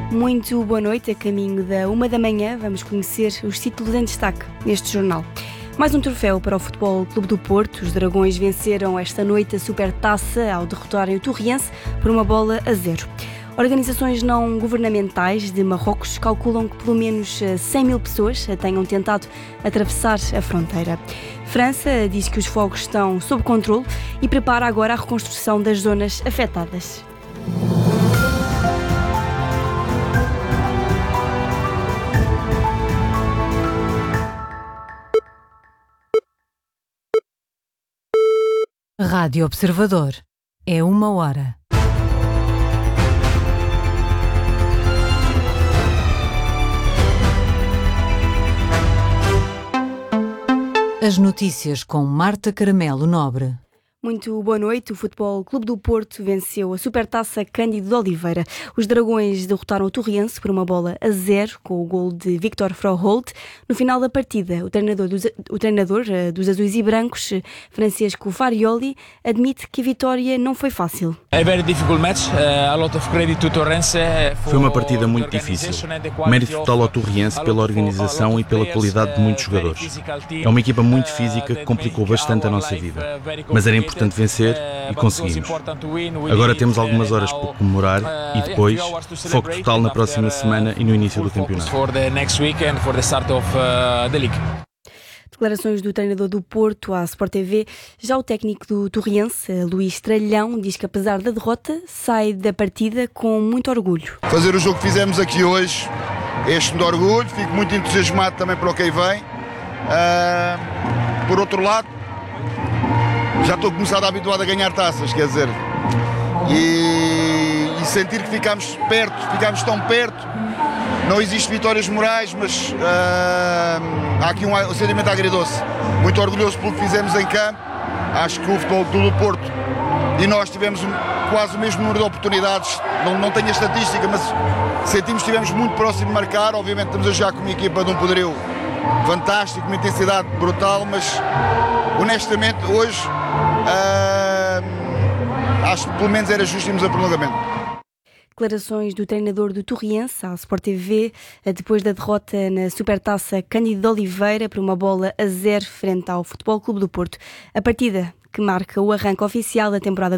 Muito boa noite. A caminho da 1 da manhã vamos conhecer os títulos em destaque neste jornal. Mais um troféu para o Futebol Clube do Porto. Os Dragões venceram esta noite a Supertaça ao derrotarem o Torriense por 1-0. Organizações não governamentais de Marrocos calculam que pelo menos 100 mil pessoas tenham tentado atravessar a fronteira. França diz que os fogos estão sob controle e prepara agora a reconstrução das zonas afetadas. Rádio Observador. É 1 hora. As notícias com Marta Caramelo Nobre. Muito boa noite. O Futebol Clube do Porto venceu a Supertaça Cândido de Oliveira. Os Dragões derrotaram o Torriense por 1-0 com o gol de Victor Froholt. No final da partida, o treinador dos azuis e brancos, Francesco Farioli, admite que a vitória não foi fácil. Foi uma partida muito difícil. Mérito total ao Torriense pela organização e pela qualidade de muitos jogadores. É uma equipa muito física que complicou bastante a nossa vida. Mas era importante vencer e conseguimos. Agora temos algumas horas para comemorar e depois foco total na próxima semana e no início do campeonato. Declarações do treinador do Porto à Sport TV. Já o técnico do Torriense, Luís Tralhão, diz que apesar da derrota, sai da partida com muito orgulho. Fazer o jogo que fizemos aqui hoje, este de orgulho, fico muito entusiasmado também para o que aí vem. Por outro lado, já estou começado habituado a ganhar taças, quer dizer, e sentir que ficámos tão perto. Não existe vitórias morais, mas há aqui um sentimento agridoce. Muito orgulhoso pelo que fizemos em campo. Acho que o Futebol Clube do Porto e nós tivemos quase o mesmo número de oportunidades. Não tenho a estatística, mas sentimos que estivemos muito próximo de marcar. Obviamente estamos a jogar com uma equipa de um poderio fantástico, uma intensidade brutal, mas honestamente hoje acho que pelo menos era justo irmos a prolongamento. Declarações do treinador do Torriense à Sport TV depois da derrota na Supertaça Cândido de Oliveira por 1-0 frente ao Futebol Clube do Porto. A partida que marca o arranque oficial da temporada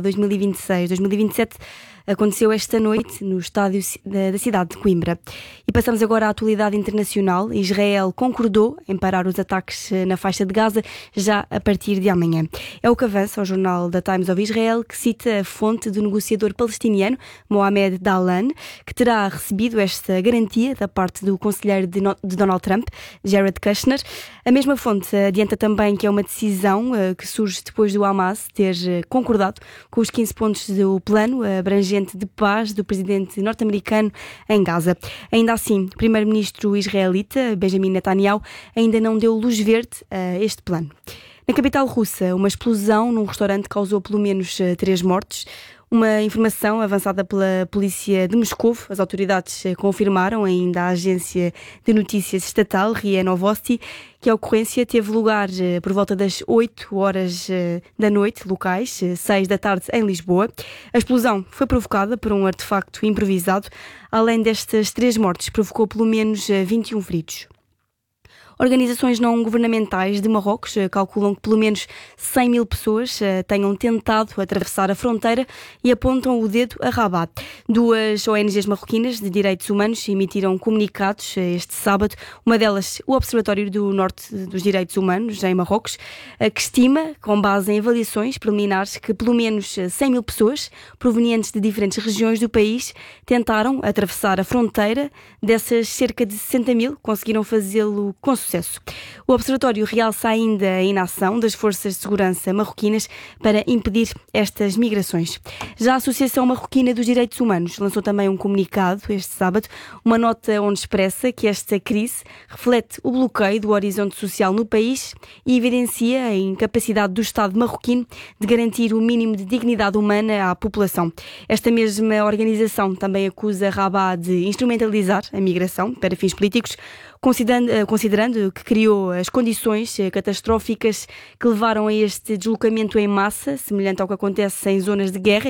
2026-2027 aconteceu esta noite no estádio da cidade de Coimbra. E passamos agora à atualidade internacional. Israel concordou em parar os ataques na faixa de Gaza já a partir de amanhã. É o que avança ao jornal The Times of Israel, que cita a fonte do negociador palestiniano Mohamed Dahlan, que terá recebido esta garantia da parte do conselheiro de Donald Trump, Jared Kushner. A mesma fonte adianta também que é uma decisão que surge depois do Hamas ter concordado com os 15 pontos do plano abrangente de paz do presidente norte-americano em Gaza. Ainda assim, o primeiro-ministro israelita, Benjamin Netanyahu, ainda não deu luz verde a este plano. Na capital russa, uma explosão num restaurante causou pelo menos 3 mortes. Uma informação avançada pela polícia de Moscou. As autoridades confirmaram ainda à agência de notícias estatal, RIA Novosti, que a ocorrência teve lugar por volta das 8 horas da noite, locais, 6 da tarde em Lisboa. A explosão foi provocada por um artefacto improvisado. Além destas 3 mortes, provocou pelo menos 21 feridos. Organizações não governamentais de Marrocos calculam que pelo menos 100 mil pessoas tenham tentado atravessar a fronteira e apontam o dedo a Rabat. 2 ONGs marroquinas de direitos humanos emitiram comunicados este sábado. Uma delas, o Observatório do Norte dos Direitos Humanos, em Marrocos, que estima, com base em avaliações preliminares, que pelo menos 100 mil pessoas provenientes de diferentes regiões do país tentaram atravessar a fronteira. Dessas, cerca de 60 mil conseguiram fazê-lo com sucesso. O Observatório realça ainda a inação das forças de segurança marroquinas para impedir estas migrações. Já a Associação Marroquina dos Direitos Humanos lançou também um comunicado este sábado, uma nota onde expressa que esta crise reflete o bloqueio do horizonte social no país e evidencia a incapacidade do Estado marroquino de garantir o mínimo de dignidade humana à população. Esta mesma organização também acusa Rabat de instrumentalizar a migração para fins políticos, considerando que criou as condições catastróficas que levaram a este deslocamento em massa, semelhante ao que acontece em zonas de guerra